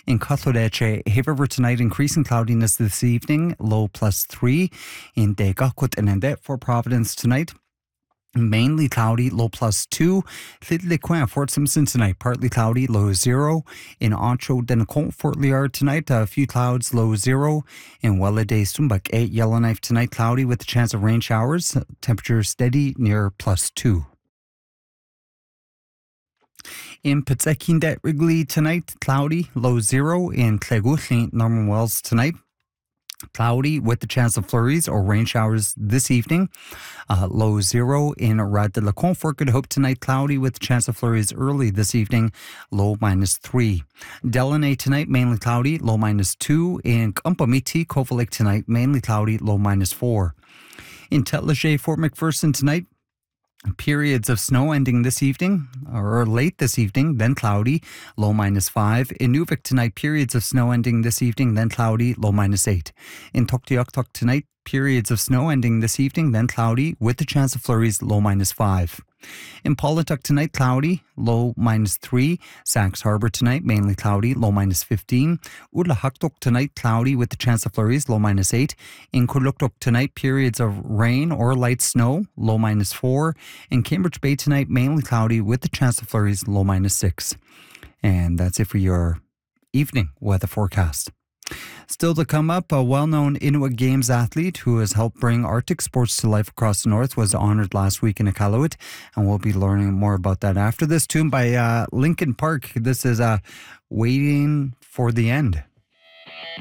In Cutlodeche, Haver tonight, increasing cloudiness this evening, low +3. In Degakut and Ende for Providence tonight, mainly cloudy, low +2. Llydliquin, Fort Simpson tonight, partly cloudy, low 0. In Ancho Denacont, Fort Liard tonight, a few clouds, low 0. In Welladay, Stumbak 8, Yellowknife tonight, cloudy with a chance of rain showers, temperature steady near +2. In Petzekindet Wrigley tonight, cloudy, low 0. In Cleguch, Norman Wells tonight, cloudy with the chance of flurries or rain showers this evening. Low 0. In Rad de la Confort, Good Hope tonight, cloudy with the chance of flurries early this evening. Low -3. Delaney tonight, mainly cloudy, low -2. In Umpamiti, Cove Lake tonight, mainly cloudy, low -4. In Tetleger, Fort McPherson tonight, periods of snow ending this evening, or late this evening, then cloudy, low -5. In Nuvik tonight, periods of snow ending this evening, then cloudy, low -8. In Tuktoyaktuk tonight, periods of snow ending this evening, then cloudy, with the chance of flurries, low -5. In Polituck tonight, cloudy, low -3. Sachs Harbor tonight, mainly cloudy, low -15. Ulahaktuk tonight, cloudy with the chance of flurries, low -8. In Kuluktuk tonight, periods of rain or light snow, low -4. In Cambridge Bay tonight, mainly cloudy with the chance of flurries, low -6. And that's it for your evening weather forecast. Still to come up, a well-known Inuit Games athlete who has helped bring Arctic sports to life across the north was honoured last week in Iqaluit, and we'll be learning more about that after this tune by Linkin Park. This is Waiting for the End.